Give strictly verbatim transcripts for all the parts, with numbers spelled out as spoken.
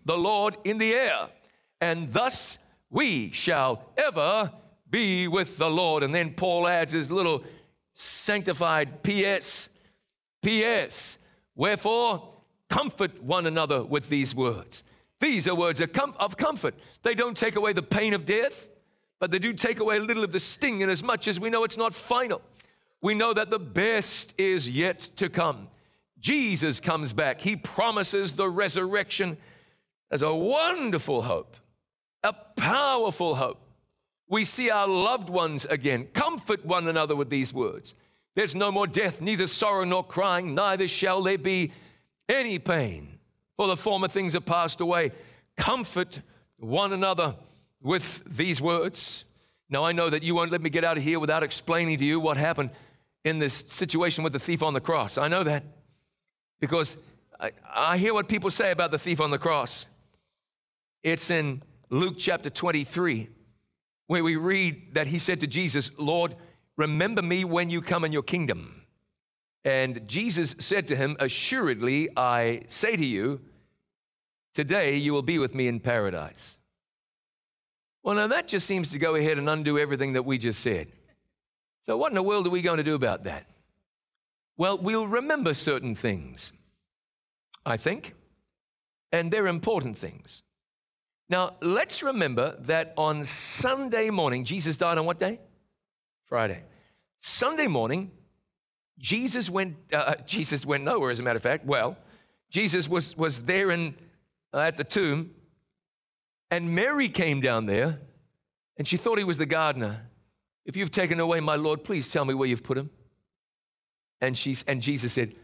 the Lord in the air, and thus we shall ever be with the Lord. And then Paul adds his little sanctified P S P S Wherefore, comfort one another with these words. These are words of comfort. They don't take away the pain of death, but they do take away a little of the sting, in as much as we know it's not final. We know that the best is yet to come. Jesus comes back. He promises the resurrection as a wonderful hope, a powerful hope. We see our loved ones again. Comfort one another with these words. There's no more death, neither sorrow nor crying, neither shall there be any pain, for the former things are passed away. Comfort one another with these words. Now, I know that you won't let me get out of here without explaining to you what happened in this situation with the thief on the cross. I know that because I, I hear what people say about the thief on the cross. It's in Luke chapter twenty-three, where we read that he said to Jesus, Lord, remember me when you come in your kingdom. And Jesus said to him, assuredly, I say to you, today you will be with me in paradise. Well, now that just seems to go ahead and undo everything that we just said. So what in the world are we going to do about that? Well, we'll remember certain things, I think, and they're important things. Now, let's remember that on Sunday morning, Jesus died on what day? Friday. Sunday morning, Jesus went, uh, Jesus went nowhere, as a matter of fact. Well, Jesus was, was there in, uh, at the tomb, and Mary came down there, and she thought he was the gardener. If you've taken away my Lord, please tell me where you've put him. And, she, and Jesus said,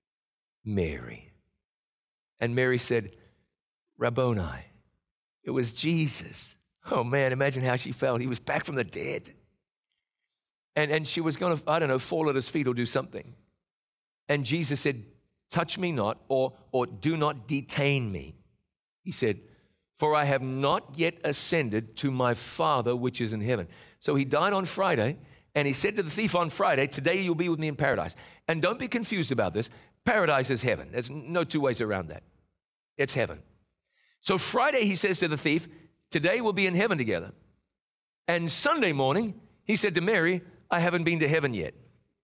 Mary. And Mary said, Rabboni. It was Jesus. Oh, man, imagine how she felt. He was back from the dead. And, and she was going to, I don't know, fall at his feet or do something. And Jesus said, touch me not, or, or do not detain me. He said, for I have not yet ascended to my Father which is in heaven. So he died on Friday, and he said to the thief on Friday, today you'll be with me in paradise. And don't be confused about this. Paradise is heaven. There's no two ways around that. It's heaven. So Friday he says to the thief, today we'll be in heaven together. And Sunday morning he said to Mary, I haven't been to heaven yet.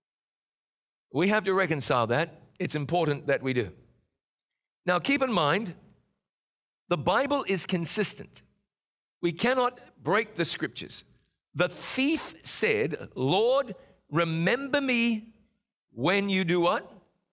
We have to reconcile that. It's important that we do. Now keep in mind, the Bible is consistent. We cannot break the scriptures. The thief said, Lord, remember me when you do what?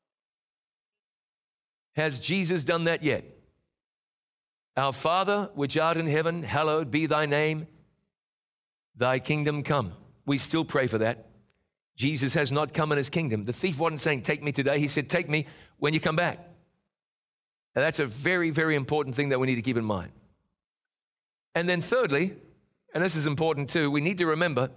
Has Jesus done that yet? Our Father, which art in heaven, hallowed be thy name. Thy kingdom come. We still pray for that. Jesus has not come in his kingdom. The thief wasn't saying, take me today. He said, take me when you come back. Now, that's a very, very important thing that we need to keep in mind. And then thirdly, and this is important too, we need to remember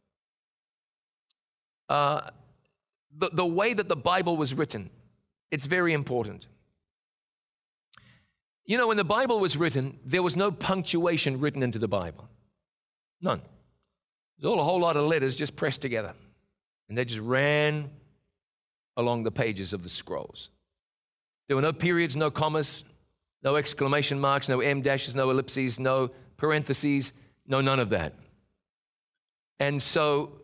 uh, the, the way that the Bible was written. It's very important. You know, when the Bible was written, there was no punctuation written into the Bible. None. There's all a whole lot of letters just pressed together. And they just ran along the pages of the scrolls. There were no periods, no commas, no exclamation marks, no em dashes, no ellipses, no parentheses, no none of that. And so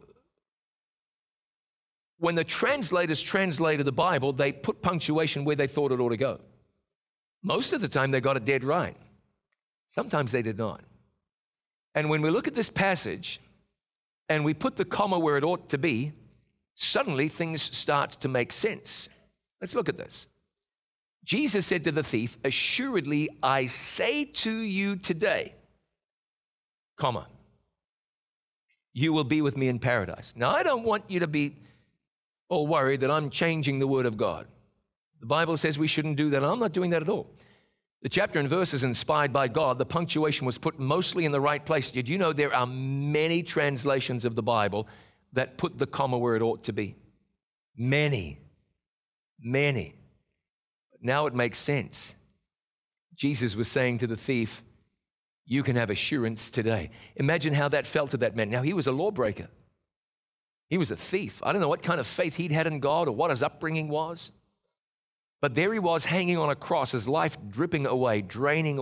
when the translators translated the Bible, they put punctuation where they thought it ought to go. Most of the time they got it dead right. Sometimes they did not. And when we look at this passage and we put the comma where it ought to be, suddenly things start to make sense. Let's look at this. Jesus said to the thief, assuredly, I say to you today, comma, you will be with me in paradise. Now, I don't want you to be all worried that I'm changing the word of God. The Bible says we shouldn't do that. I'm not doing that at all. The chapter and verse is inspired by God. The punctuation was put mostly in the right place. Did you know there are many translations of the Bible that put the comma where it ought to be? Many, many. Now it makes sense. Jesus was saying to the thief, you can have assurance today. Imagine how that felt to that man. Now, he was a lawbreaker. He was a thief. I don't know what kind of faith he'd had in God or what his upbringing was. But there he was hanging on a cross, his life dripping away, draining